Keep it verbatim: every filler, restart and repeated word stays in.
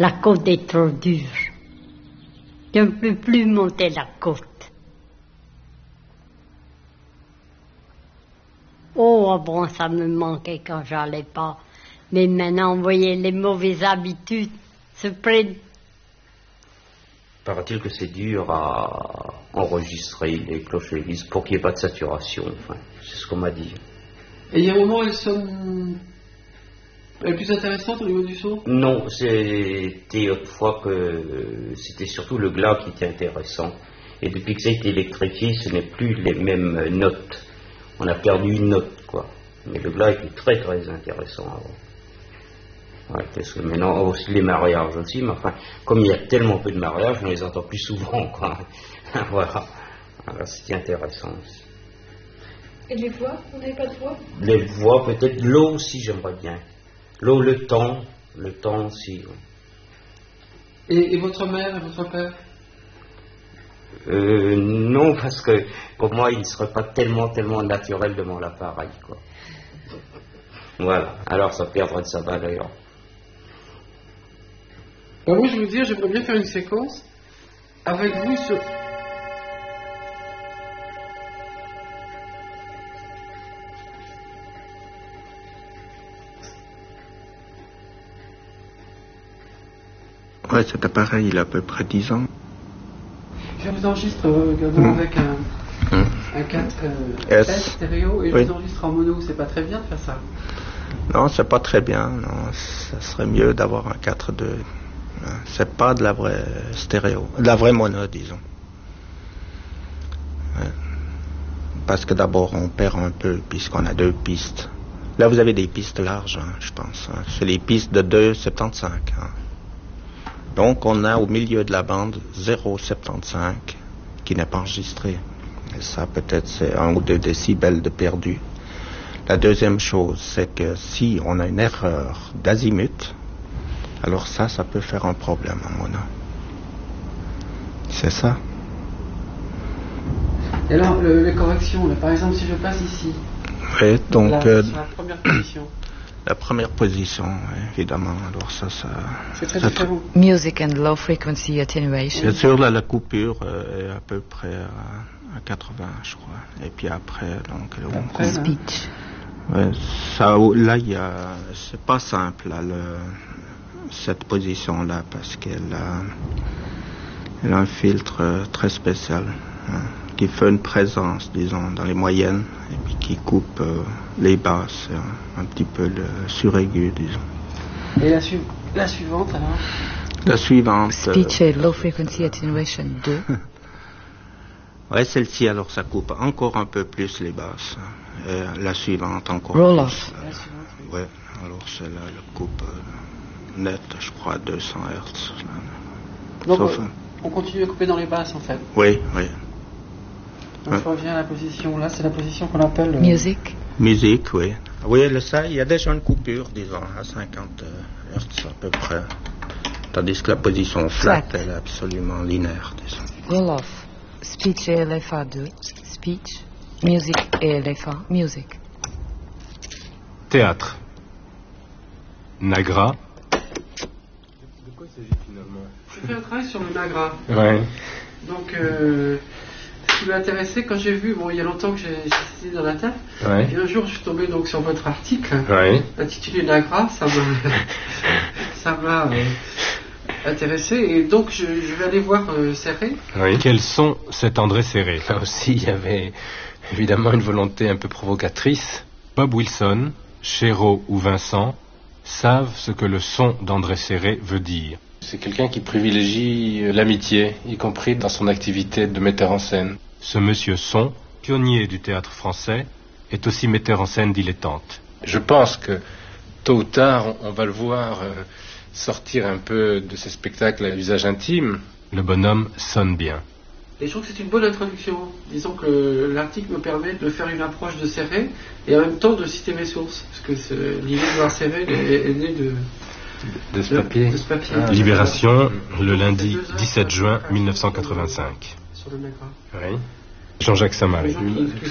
La côte est trop dure. Je ne peux plus monter la côte. Oh, avant, ça me manquait quand j'allais pas. Mais maintenant, vous voyez, les mauvaises habitudes se prennent. Paraît-il que c'est dur à enregistrer les cloches l'église pour qu'il n'y ait pas de saturation. Enfin, c'est ce qu'on m'a dit. Et il y a un moment, elles sont... Elle est plus intéressante au niveau du son? Non, c'était autrefois que c'était surtout le glas qui était intéressant. Et depuis que ça a été électrifié, ce n'est plus les mêmes notes. On a perdu une note, quoi. Mais le glas était très très intéressant avant. Ouais, parce que maintenant, aussi les mariages aussi, mais enfin, comme il y a tellement peu de mariages, on les entend plus souvent, quoi. Voilà. Alors c'était intéressant aussi. Et les voix? On n'avait pas de voix? Les voix, peut-être. L'eau aussi, j'aimerais bien. L'eau, le temps, le temps aussi. Ouais. Et, et votre mère et votre père? Euh, non, parce que pour moi, il ne serait pas tellement, tellement naturel devant l'appareil, quoi. Voilà. Alors, ça perdrait de sa valeur. Ben moi, je veux dire, j'aimerais bien faire une séquence avec vous sur... Ouais, cet appareil, il a à peu près dix ans. Je vous enregistre euh, mmh. avec un, mmh. un quatre euh, S. S stéréo et oui. Je vous enregistre en mono. C'est pas très bien de faire ça? Non, c'est pas très bien. Non, ça serait mieux d'avoir un quatre deux. C'est pas de la vraie stéréo, de la vraie mono, disons. Ouais. Parce que d'abord, on perd un peu puisqu'on a deux pistes. Là, vous avez des pistes larges, hein, je pense. Hein. C'est les pistes de deux virgule soixante-quinze. Hein. Donc, on a au milieu de la bande zéro virgule soixante-quinze qui n'est pas enregistré. Et ça, peut-être, c'est un ou deux décibels de perdu. La deuxième chose, c'est que si on a une erreur d'azimut, alors ça, ça peut faire un problème en mono. C'est ça. Et alors, le, les corrections, là, par exemple, si je passe ici. Oui, donc... Là, euh, sur la première position. La première position, évidemment. Alors ça, ça... C'est très différent. Music and low frequency attenuation. Bien sûr, là, la coupure euh, est à peu près à, à quatre-vingts, je crois. Et puis après, donc... Après, on... Speech. Ouais, ça, là, il y a... C'est pas simple, là, le... cette position-là, parce qu'elle a... Elle a un filtre très spécial, hein, qui fait une présence, disons, dans les moyennes, et puis qui coupe euh, les basses, un, un petit peu le suraigu, disons. Et la, su- la suivante, alors? La suivante... Speech et Low Frequency Attenuation deux. Ouais, celle-ci, alors, ça coupe encore un peu plus les basses. Et la suivante, encore Roll plus. off. Euh, La suivante, oui. Ouais, alors celle-là, elle coupe euh, net, je crois, à deux cents hertz. Donc, Sauf, euh, on continue à couper dans les basses, en fait. Oui, oui. Donc, je reviens à la position, là, c'est la position qu'on appelle... Euh... Music. Musique, oui. Oui, le, ça, il y a déjà une coupure, disons, à cinquante hertz à peu près. Tandis que la position flat, Flat. elle est absolument linéaire, disons. Roll off. Speech et L F A deux. Speech. Music et L F A. Music. Théâtre. Nagra. De quoi il s'agit finalement? Je fais un travail sur le Nagra. Ouais. Donc, euh, ce qui m'a intéressé, quand j'ai vu, bon, il y a longtemps que j'ai été dans la table, Ouais. et un jour je suis tombé donc sur votre article, Ouais. intitulé Nagra, ça m'a, ça m'a euh, intéressé, et donc je, je vais aller voir euh, Serré. Oui. Quel son cet André Serré? Là aussi, il y avait évidemment une volonté un peu provocatrice. Bob Wilson, Chéreau ou Vincent savent ce que le son d'André Serré veut dire. C'est quelqu'un qui privilégie l'amitié, y compris dans son activité de metteur en scène. Ce monsieur Son, pionnier du théâtre français, est aussi metteur en scène dilettante. Je pense que tôt ou tard, on, on va le voir euh, sortir un peu de ses spectacles à l'usage intime. Le bonhomme sonne bien. Et je trouve que c'est une bonne introduction. Disons que l'article me permet de faire une approche de Serré et en même temps de citer mes sources. Parce que c'est, l'idée de voir Serré est, est née de, de, de ce papier. De ce papier. Ah, Libération, le lundi dix-sept juin mille neuf cent quatre-vingt-cinq. Sur le Nagra. Oui. Jean-Jacques Samari.